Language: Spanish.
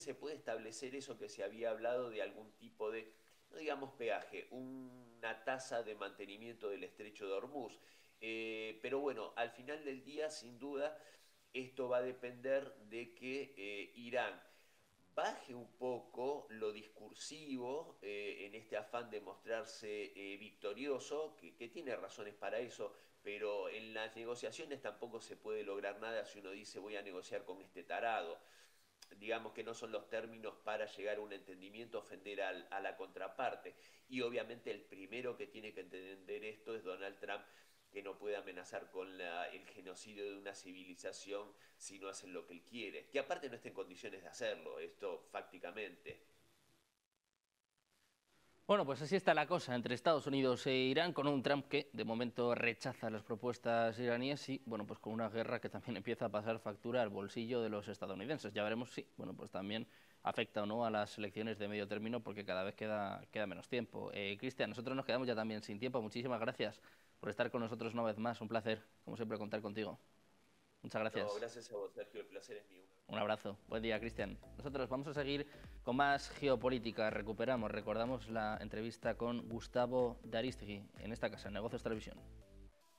se puede establecer eso que se había hablado de algún tipo de, no digamos peaje, una tasa de mantenimiento del estrecho de Hormuz. Pero bueno, al final del día, sin duda, esto va a depender de que Irán baje un poco lo discursivo en este afán de mostrarse victorioso, que tiene razones para eso, pero en las negociaciones tampoco se puede lograr nada si uno dice voy a negociar con este tarado. Digamos que no son los términos para llegar a un entendimiento, ofender a la contraparte. Y obviamente el primero que tiene que entender esto es Donald Trump, que no puede amenazar con el genocidio de una civilización si no hacen lo que él quiere. Que aparte no está en condiciones de hacerlo, esto fácticamente. Bueno, pues así está la cosa entre Estados Unidos e Irán, con un Trump que de momento rechaza las propuestas iraníes y, bueno, pues con una guerra que también empieza a pasar factura al bolsillo de los estadounidenses. Ya veremos si, bueno, pues también afecta o no a las elecciones de medio término porque cada vez queda menos tiempo. Cristian, nosotros nos quedamos ya también sin tiempo. Muchísimas gracias por estar con nosotros una vez más. Un placer, como siempre, contar contigo. Muchas No, gracias. gracias a vos, Sergio, el placer es mío. Un abrazo. Buen día, Cristian. Nosotros vamos a seguir con más geopolítica. Recordamos la entrevista con Gustavo Daristegui en esta casa, Negocios Televisión.